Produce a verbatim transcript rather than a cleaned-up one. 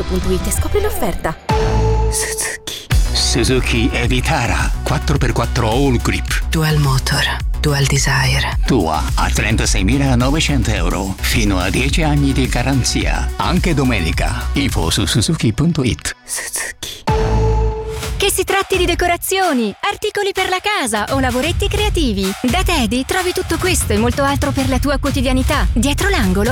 adesso punto it e scopri l'offerta. Suzuki. Suzuki e-Vitara quattro per quattro All Grip. Dual Motor, Dual Desire. Tua a trentaseimilanovecento euro. Fino a dieci anni di garanzia. Anche domenica. Info su suzuki punto it. Suzuki. Che si tratti di decorazioni, articoli per la casa o lavoretti creativi, da Teddy trovi tutto questo e molto altro per la tua quotidianità. Dietro l'angolo